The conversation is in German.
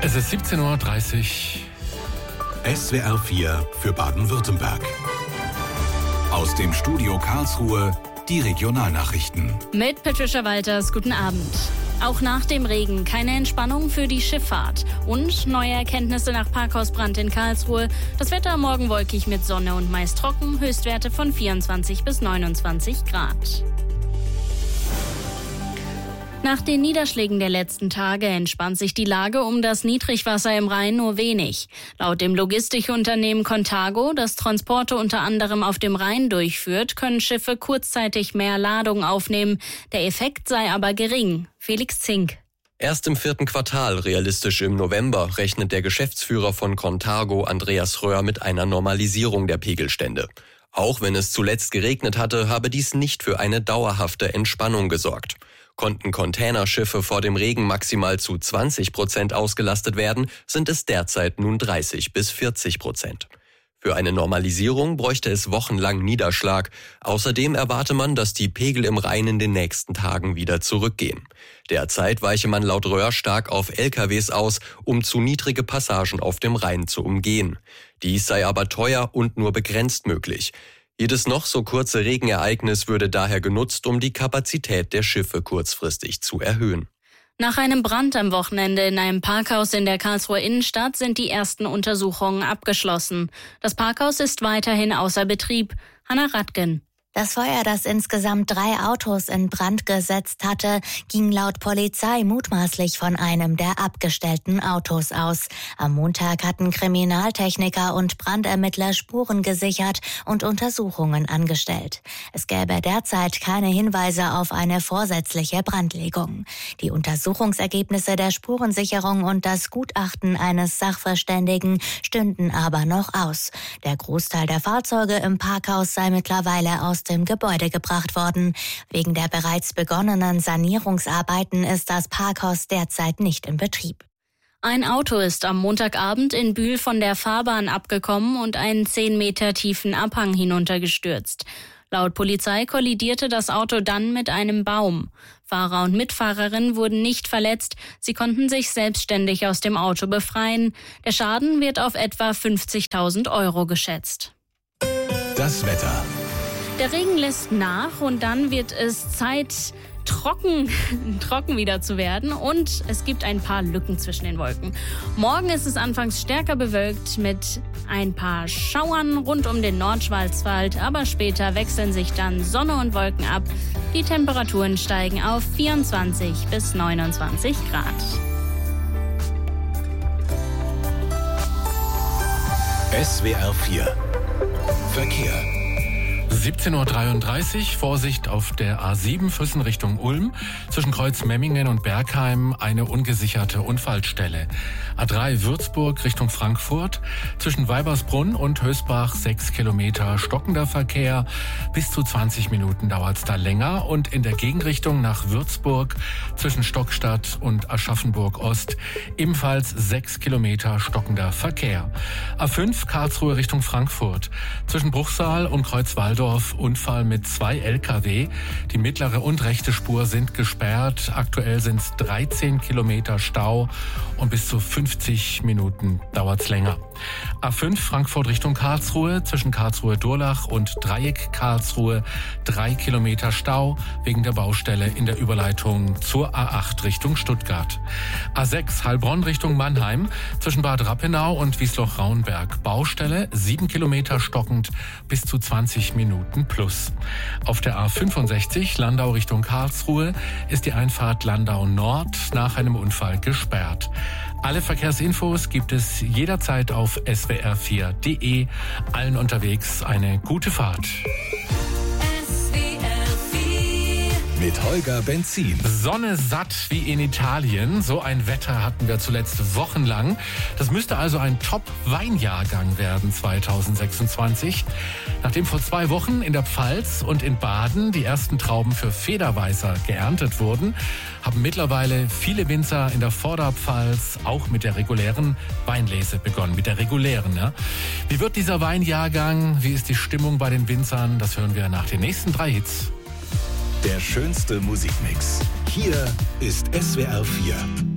Es ist 17:30 Uhr. SWR 4 für Baden-Württemberg. Aus dem Studio Karlsruhe die Regionalnachrichten. Mit Patricia Walters, guten Abend. Auch nach dem Regen keine Entspannung für die Schifffahrt. Und neue Erkenntnisse nach Parkhausbrand in Karlsruhe. Das Wetter morgen wolkig mit Sonne und meist trocken. Höchstwerte von 24 bis 29 Grad. Nach den Niederschlägen der letzten Tage entspannt sich die Lage um das Niedrigwasser im Rhein nur wenig. Laut dem Logistikunternehmen Contago, das Transporte unter anderem auf dem Rhein durchführt, können Schiffe kurzzeitig mehr Ladung aufnehmen. Der Effekt sei aber gering. Felix Zink. Erst im 4. Quartal, realistisch im November, rechnet der Geschäftsführer von Contago, Andreas Röhr, mit einer Normalisierung der Pegelstände. Auch wenn es zuletzt geregnet hatte, habe dies nicht für eine dauerhafte Entspannung gesorgt. Konnten Containerschiffe vor dem Regen maximal zu 20% ausgelastet werden, sind es derzeit nun 30 bis 40%. Für eine Normalisierung bräuchte es wochenlang Niederschlag. Außerdem erwarte man, dass die Pegel im Rhein in den nächsten Tagen wieder zurückgehen. Derzeit weiche man laut Röhr stark auf LKWs aus, um zu niedrige Passagen auf dem Rhein zu umgehen. Dies sei aber teuer und nur begrenzt möglich. Jedes noch so kurze Regenereignis würde daher genutzt, um die Kapazität der Schiffe kurzfristig zu erhöhen. Nach einem Brand am Wochenende in einem Parkhaus in der Karlsruher Innenstadt sind die ersten Untersuchungen abgeschlossen. Das Parkhaus ist weiterhin außer Betrieb. Hanna Radgen. Das Feuer, das insgesamt 3 Autos in Brand gesetzt hatte, ging laut Polizei mutmaßlich von einem der abgestellten Autos aus. Am Montag hatten Kriminaltechniker und Brandermittler Spuren gesichert und Untersuchungen angestellt. Es gäbe derzeit keine Hinweise auf eine vorsätzliche Brandlegung. Die Untersuchungsergebnisse der Spurensicherung und das Gutachten eines Sachverständigen stünden aber noch aus. Der Großteil der Fahrzeuge im Parkhaus sei mittlerweile aus dem Gebäude gebracht worden. Wegen der bereits begonnenen Sanierungsarbeiten ist das Parkhaus derzeit nicht in Betrieb. Ein Auto ist am Montagabend in Bühl von der Fahrbahn abgekommen und einen 10 Meter tiefen Abhang hinuntergestürzt. Laut Polizei kollidierte das Auto dann mit einem Baum. Fahrer und Mitfahrerin wurden nicht verletzt. Sie konnten sich selbstständig aus dem Auto befreien. Der Schaden wird auf etwa 50.000 € geschätzt. Das Wetter. Der Regen lässt nach und dann wird es Zeit, trocken wieder zu werden und es gibt ein paar Lücken zwischen den Wolken. Morgen ist es anfangs stärker bewölkt mit ein paar Schauern rund um den Nordschwarzwald, aber später wechseln sich dann Sonne und Wolken ab. Die Temperaturen steigen auf 24 bis 29 Grad. SWR 4 Verkehr. 17:33 Uhr, Vorsicht auf der A7 Füssen Richtung Ulm. Zwischen Kreuz Memmingen und Bergheim eine ungesicherte Unfallstelle. A3 Würzburg Richtung Frankfurt. Zwischen Weibersbrunn und Hösbach 6 Kilometer stockender Verkehr. Bis zu 20 Minuten dauert es da länger. Und in der Gegenrichtung nach Würzburg zwischen Stockstadt und Aschaffenburg Ost ebenfalls 6 Kilometer stockender Verkehr. A5 Karlsruhe Richtung Frankfurt. Zwischen Bruchsal und Kreuzwaldorf Unfall mit 2 Lkw. Die mittlere und rechte Spur sind gesperrt. Aktuell sind es 13 Kilometer Stau und bis zu 50 Minuten dauert es länger. A5 Frankfurt Richtung Karlsruhe. Zwischen Karlsruhe-Durlach und Dreieck Karlsruhe 3 Kilometer Stau wegen der Baustelle in der Überleitung zur A8 Richtung Stuttgart. A6 Heilbronn Richtung Mannheim. Zwischen Bad Rappenau und Wiesloch-Raunberg Baustelle 7 Kilometer stockend bis zu 20 Minuten plus. Auf der A65 Landau Richtung Karlsruhe ist die Einfahrt Landau Nord nach einem Unfall gesperrt. Alle Verkehrsinfos gibt es jederzeit auf swr4.de. Allen unterwegs eine gute Fahrt. Mit Holger Benzin. Sonne satt wie in Italien. So ein Wetter hatten wir zuletzt wochenlang. Das müsste also ein Top-Weinjahrgang werden 2026. Nachdem vor 2 Wochen in der Pfalz und in Baden die ersten Trauben für Federweißer geerntet wurden, haben mittlerweile viele Winzer in der Vorderpfalz auch mit der regulären Weinlese begonnen. Mit der regulären, ja. Wie wird dieser Weinjahrgang? Wie ist die Stimmung bei den Winzern? Das hören wir nach den nächsten 3 Hits. Der schönste Musikmix. Hier ist SWR 4.